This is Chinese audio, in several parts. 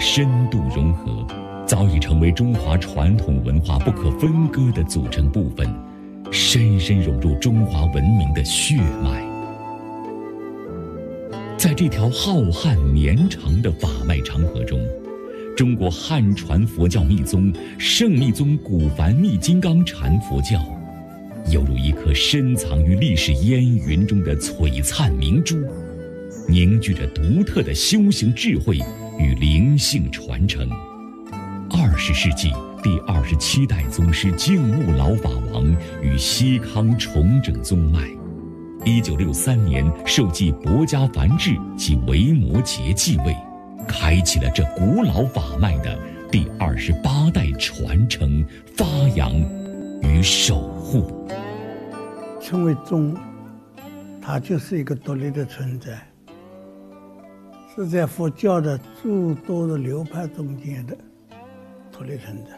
深度融合，早已成为中华传统文化不可分割的组成部分，深深融入中华文明的血脉。在这条浩瀚绵长的法脉长河中，中国汉传佛教密宗圣密宗古梵密金刚禅佛教，犹如一颗深藏于历史烟云中的璀璨明珠，凝聚着独特的修行智慧与灵性传承。20世纪第27代宗师净悟老法王与西康重整宗脉，1963年受继薄伽梵志及维摩诘继位，开启了这古老法脉的第28代传承、发扬与守护。 称为宗，它就是一个独立的存在，是在佛教的诸多的流派中间的独立存在，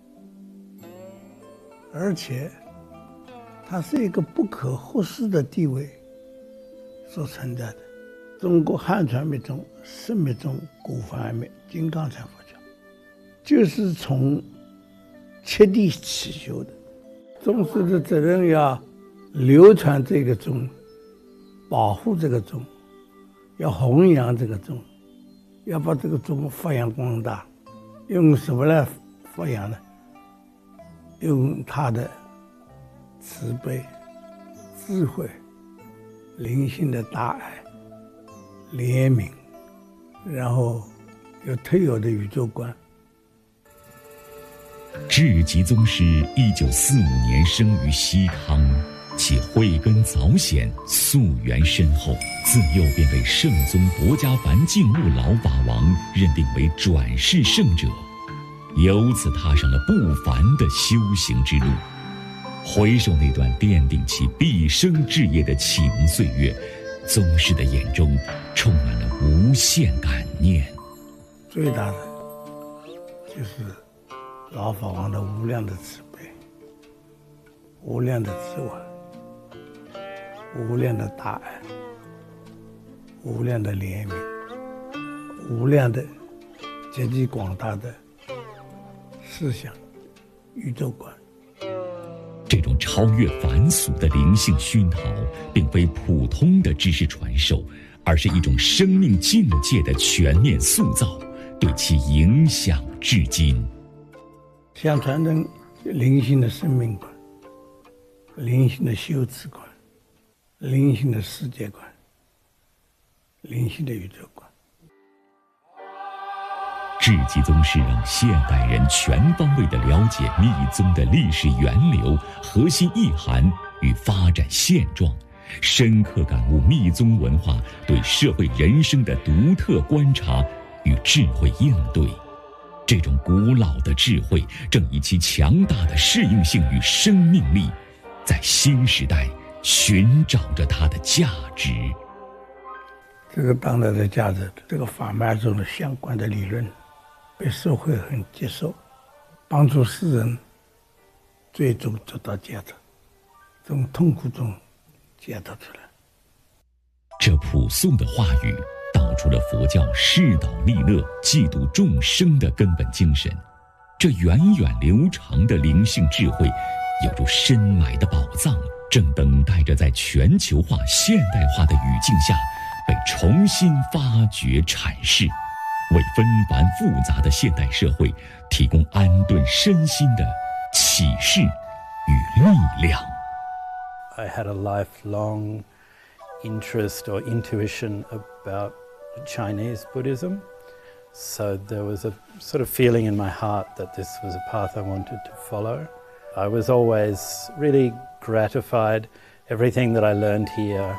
而且它是一个不可忽视的地位所存在的。中国汉传密宗、圣密宗、古梵密、金刚禅佛教，就是从切地起修的。宗师的责任要流传这个宗，保护这个宗，要弘扬这个宗，要把这个宗发扬光大。用什么来发扬呢？用他的慈悲、智慧、灵性的大爱、怜悯，然后有特有的宇宙观。 智吉宗师1945年生于西康，其慧根早显，溯源深厚，自幼便被圣宗薄伽梵净悟老法王认定为转世圣者，由此踏上了不凡的修行之路。回首那段奠定其毕生志业的启蒙岁月，宗师的眼中充满了无限感念。 最大的就是老法王的无量的慈悲、无量的智慧、无量的大爱、无量的怜悯、无量的极其广大的思想宇宙观。 这种超越凡俗的灵性熏陶，并非普通的知识传授，而是一种生命境界的全面塑造，对其影响至今。 想传承灵性的生命观、灵性的修持观、灵性的世界观、灵性的宇宙观。 智吉宗师让现代人全方位地了解密宗的历史源流、核心意涵与发展现状，深刻感悟密宗文化对社会人生的独特观察与智慧应对。这种古老的智慧正以其强大的适应性与生命力，在新时代寻找着它的价值。 这个当代的价值，这个法脉中的相关的理论被社会很接受，帮助世人最终得到解脱，从痛苦中解脱出来。 这朴素的话语道出了佛教示导利乐、济度众生的根本精神。这源远流长的灵性智慧，犹如深埋的宝藏，正等待着在全球化、现代化的语境下被重新发掘阐释，为纷繁复杂的现代社会提供安顿身心的启示与力量。 I had a lifelong interest or intuition about Chinese Buddhism, so there was a sort of feeling in my heart that this was a path I wanted to follow. I was always really gratified. Everything that I learned here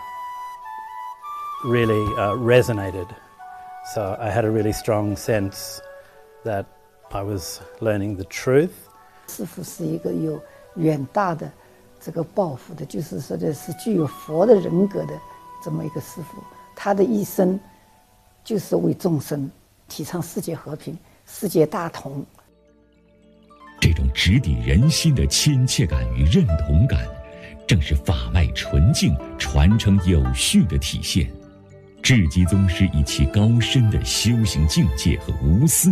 really resonated. So I had a really strong sense that I was learning the truth. 师父是一个有远大的这个抱负的，就是说的是具有佛的人格的这么一个师父。他的一生就是为众生提倡世界和平、世界大同。 这种直抵人心的亲切感与认同感，正是法脉纯净、传承有序的体现。智吉宗师以其高深的修行境界和无私